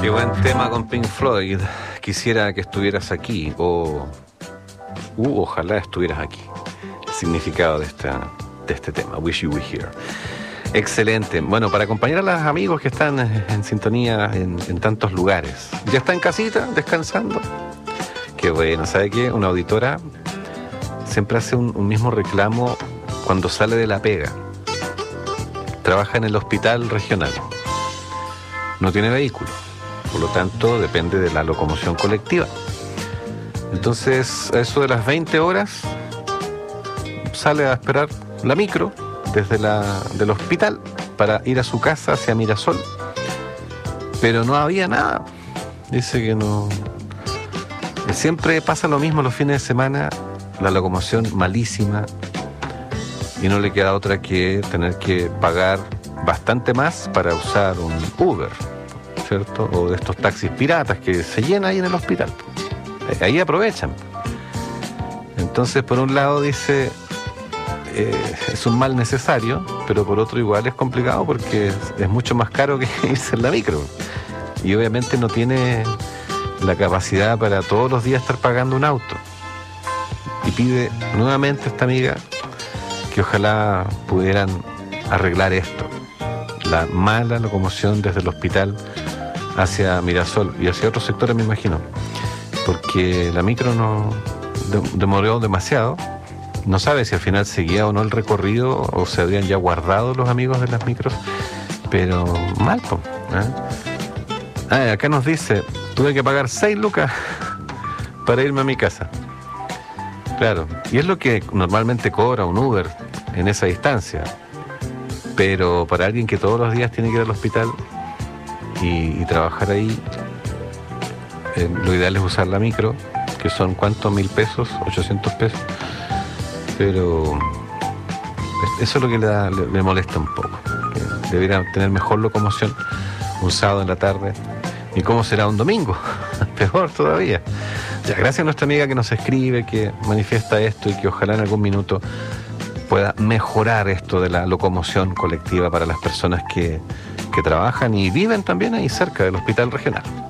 Qué buen tema con Pink Floyd. Quisiera que estuvieras aquí o ojalá estuvieras aquí. El significado de este tema, Wish You Were Here. Excelente. Bueno, para acompañar a los amigos que están en sintonía en tantos lugares. ¿Ya está en casita, descansando? Qué bueno. ¿Sabe qué? Una auditora siempre hace un mismo reclamo cuando sale de la pega. Trabaja en el hospital regional. No tiene vehículo. Por lo tanto, depende de la locomoción colectiva. Entonces, a eso de las 20 horas, sale a esperar la micro desde del hospital para ir a su casa hacia Mirasol. Pero no había nada. Dice que no. Siempre pasa lo mismo los fines de semana, la locomoción malísima, y no le queda otra que tener que pagar bastante más para usar un Uber, ¿cierto? O de estos taxis piratas que se llenan ahí en el hospital. Ahí aprovechan. Entonces, por un lado dice, es un mal necesario, pero por otro igual es complicado porque es mucho más caro que irse en la micro. Y obviamente no tiene la capacidad para todos los días estar pagando un auto. Y pide nuevamente a esta amiga que ojalá pudieran arreglar esto. La mala locomoción desde el hospital hacia Mirasol y hacia otros sectores, me imagino, porque la micro no demoró demasiado. No sabe si al final seguía o no el recorrido o se habían ya guardado los amigos de las micros, pero mal, ¿eh? Acá nos dice, tuve que pagar 6 lucas para irme a mi casa. Claro, y es lo que normalmente cobra un Uber en esa distancia. Pero para alguien que todos los días tiene que ir al hospital y trabajar ahí, lo ideal es usar la micro, que son ¿cuántos? 1.000 pesos, 800 pesos. Pero eso es lo que le molesta un poco. Que debería tener mejor locomoción un sábado en la tarde. ¿Y cómo será un domingo? Peor todavía. Ya, gracias a nuestra amiga que nos escribe, que manifiesta esto y que ojalá en algún minuto pueda mejorar esto de la locomoción colectiva para las personas que trabajan y viven también ahí cerca del hospital regional.